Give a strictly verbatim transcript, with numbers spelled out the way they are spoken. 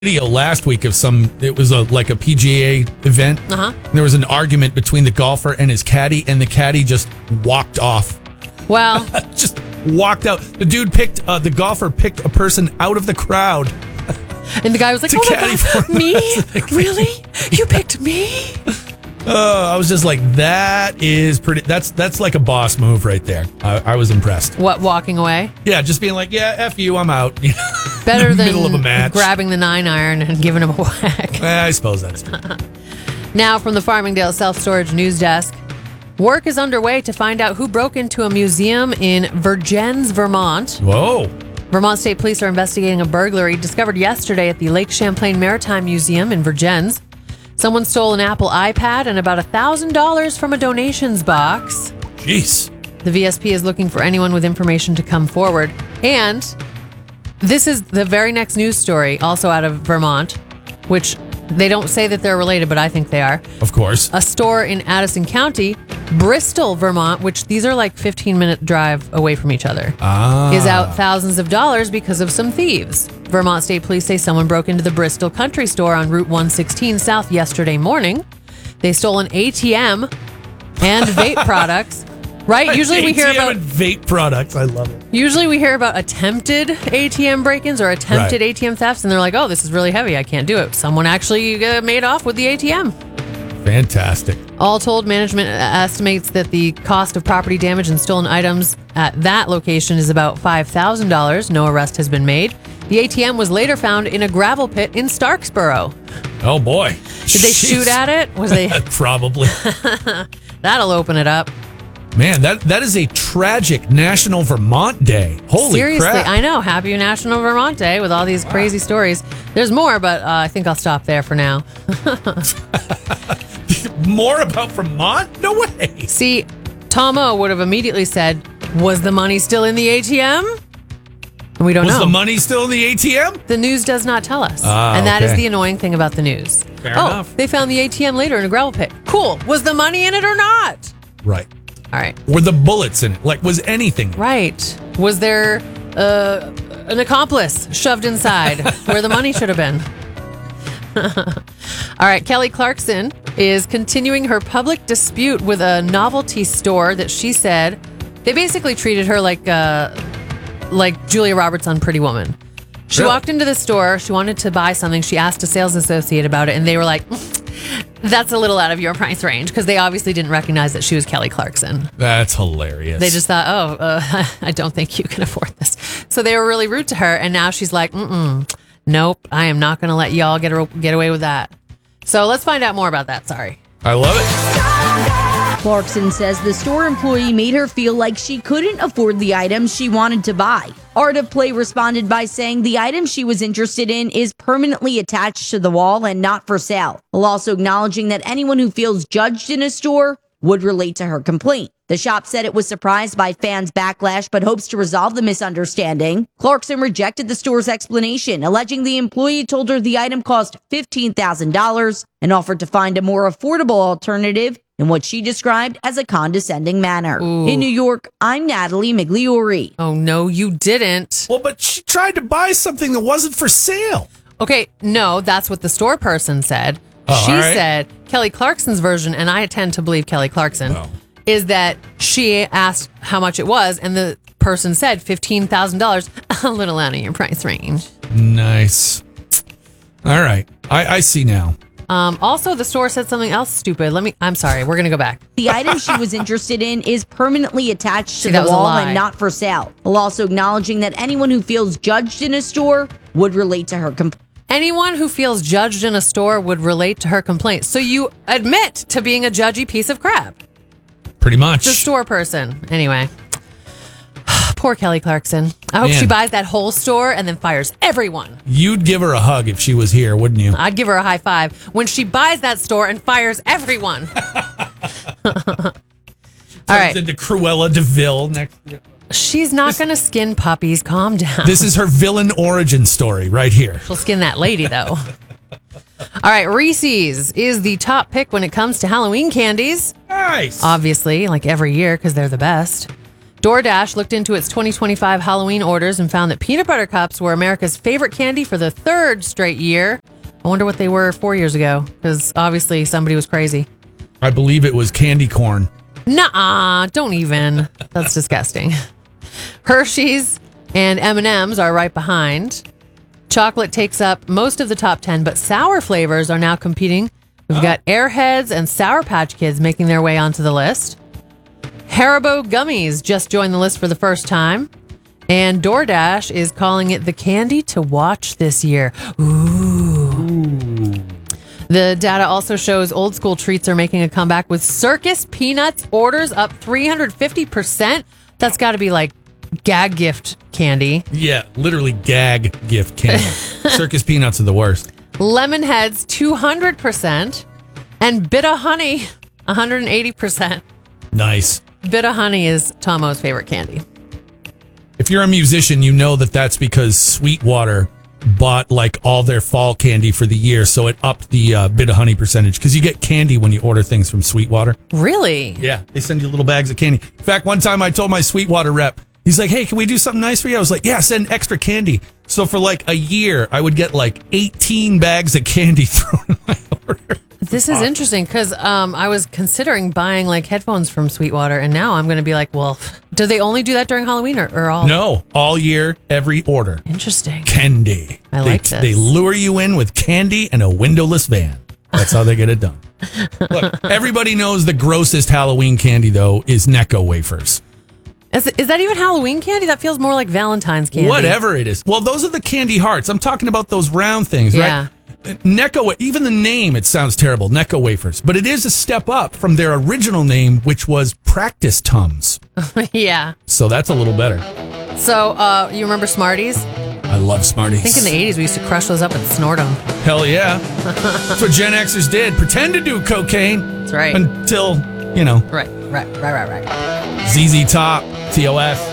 video last week of some, it was a like a P G A event. Uh-huh. There was an argument between the golfer and his caddy, and the caddy just walked off. Well, just walked out. The dude picked, uh, the golfer picked a person out of the crowd. And the guy was like, To oh my caddy God, for me? the Really? You picked me? Oh, I was just like, that is pretty, that's that's like a boss move right there. I, I was impressed. What, walking away? Yeah, just being like, yeah, F you, I'm out. You know, Better in the than middle of a match. grabbing the nine iron and giving him a whack. Eh, I suppose that's true. Now from the Farmingdale Self-Storage News Desk, work is underway to find out who broke into a museum in Vergennes, Vermont. Whoa. Vermont State Police are investigating a burglary discovered yesterday at the Lake Champlain Maritime Museum in Vergennes. Someone stole an Apple iPad and about one thousand dollars from a donations box. Jeez. The V S P is looking for anyone with information to come forward. And this is the very next news story, also out of Vermont, which they don't say that they're related, but I think they are. Of course. A store in Addison County, Bristol, Vermont, which these are like fifteen minute drive away from each other, Ah. is out thousands of dollars because of some thieves. Vermont State Police say someone broke into the Bristol Country Store on Route one sixteen South yesterday morning. They stole an A T M and vape products. Right? Usually we hear A T M about and vape products. I love it. Usually we hear about attempted A T M break-ins or attempted Right. A T M thefts, and they're like, oh, this is really heavy. I can't do it. Someone actually uh, made off with the A T M. Fantastic. All told, management estimates that the cost of property damage and stolen items at that location is about five thousand dollars. No arrest has been made. The A T M was later found in a gravel pit in Starksboro. Oh, boy. Did they shoot at it? Was they? Probably. That'll open it up. Man, that that is a tragic National Vermont Day. Holy Seriously, crap. I know. Happy National Vermont Day with all these crazy stories. There's more, but uh, I think I'll stop there for now. More about Vermont? No way. See, Tom O would have immediately said, was the money still in the A T M? And we don't Was know. the money still in the A T M? The news does not tell us. Ah, and that is okay. the annoying thing about the news. Fair oh, enough. they found the A T M later in a gravel pit. Cool. Was the money in it or not? Right. All right. Were the bullets in it? Like, was anything? Right. Was there uh, an accomplice shoved inside where the money should have been? All right. Kelly Clarkson is continuing her public dispute with a novelty store that she said they basically treated her like uh, like Julia Roberts on Pretty Woman. She Really? walked into the store. She wanted to buy something. She asked a sales associate about it, and they were like, that's a little out of your price range, because they obviously didn't recognize that she was Kelly Clarkson. That's hilarious. They just thought, oh, uh, I don't think you can afford this. So they were really rude to her, and now she's like, mm-mm, nope, I am not going to let y'all get, get away with that. So let's find out more about that. Sorry. I love it. Clarkson says the store employee made her feel like she couldn't afford the items she wanted to buy. Art of Play responded by saying the item she was interested in is permanently attached to the wall and not for sale, while also acknowledging that anyone who feels judged in a store would relate to her complaint. The shop said it was surprised by fans' backlash but hopes to resolve the misunderstanding. Clarkson rejected the store's explanation, alleging the employee told her the item cost fifteen thousand dollars and offered to find a more affordable alternative in what she described as a condescending manner. Ooh. In New York, I'm Natalie Migliori. Oh, no, you didn't. Well, but she tried to buy something that wasn't for sale. Okay, no, that's what the store person said. Oh, she all right. said Kelly Clarkson's version, and I tend to believe Kelly Clarkson, Oh. is that she asked how much it was, and the person said fifteen thousand dollars, a little out of your price range. Nice. All right. I, I see now. Um, also, the store said something else stupid. Let me, I'm sorry, we're going to go back. The item she was interested in is permanently attached See, to that the was a wall lie. and not for sale, while also acknowledging that anyone who feels judged in a store would relate to her complaint. Anyone who feels judged in a store would relate to her complaint. So you admit to being a judgy piece of crap. Pretty much. The store person. Anyway. Poor Kelly Clarkson. I hope Man. she buys that whole store and then fires everyone. You'd give her a hug if she was here, wouldn't you? I'd give her a high five when she buys that store and fires everyone. All right. Into Cruella DeVille next. She's not going to skin puppies. Calm down. This is her villain origin story right here. She'll skin that lady, though. All right. Reese's is the top pick when it comes to Halloween candies. Nice. Obviously, like every year, because they're the best. DoorDash looked into its twenty twenty-five Halloween orders and found that peanut butter cups were America's favorite candy for the third straight year. I wonder what they were four years ago, because obviously somebody was crazy. I believe it was candy corn. Nuh-uh, don't even. That's disgusting. Hershey's and M and M's are right behind. Chocolate takes up most of the top ten, but sour flavors are now competing. We've oh. got Airheads and Sour Patch Kids making their way onto the list. Haribo gummies just joined the list for the first time. And DoorDash is calling it the candy to watch this year. Ooh. Ooh. The data also shows old school treats are making a comeback with Circus Peanuts orders up three hundred fifty percent. That's got to be like gag gift candy. Yeah, literally gag gift candy. Circus Peanuts are the worst. Lemonheads, two hundred percent. And Bit of Honey, one hundred eighty percent. Nice. Bit of Honey is Tomo's favorite candy. If you're a musician, you know that that's because Sweetwater bought like all their fall candy for the year, so it upped the uh, Bit of Honey percentage, because you get candy when you order things from Sweetwater. Really? Yeah, they send you little bags of candy. In fact, one time I told my Sweetwater rep, he's like, hey, can we do something nice for you? I was like, yeah, send extra candy. So for like a year, I would get like eighteen bags of candy thrown in my order. This is interesting, because um, I was considering buying like headphones from Sweetwater, and now I'm going to be like, well, do they only do that during Halloween or, or all? No, all year, every order. Interesting. Candy. I they, like this. They lure you in with candy and a windowless van. That's how they get it done. Look, everybody knows the grossest Halloween candy, though, is Necco wafers. Is, is that even Halloween candy? That feels more like Valentine's candy. Whatever it is. Well, those are the candy hearts. I'm talking about those round things, yeah. right? Necco, even the name, it sounds terrible, Necco wafers. But it is a step up from their original name, which was Practice Tums. Yeah. So that's a little better. So, uh, you remember Smarties? I love Smarties. I think in the eighties we used to crush those up and snort them. Hell yeah. That's what Gen Xers did. Pretend to do cocaine. That's right. Until, you know. Right, right, right, right, right. Z Z Top, T O S.